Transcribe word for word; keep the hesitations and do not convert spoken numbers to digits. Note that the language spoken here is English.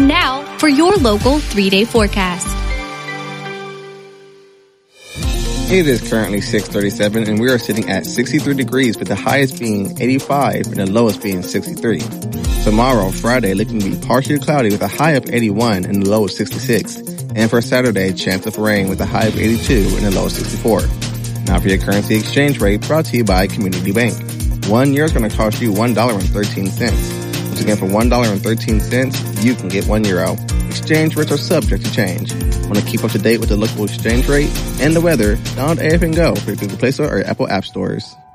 And now for your local three-day forecast. It is currently six thirty-seven and we are sitting at sixty-three degrees with the highest being eighty-five and the lowest being sixty-three. Tomorrow, Friday, looking to be partially cloudy with a high of eighty-one and the low of sixty-six. And for Saturday, chance of rain with a high of eighty-two and a low of sixty-four. Now for your currency exchange rate, brought to you by Community Bank. One euro is going to cost you one dollar and thirteen cents. Once again, for one dollar and thirteen cents, you can get one euro. Exchange rates are subject to change. Want to keep up to date with the local exchange rate and the weather? Download A F and Go for your Google Play Store or Apple App Stores.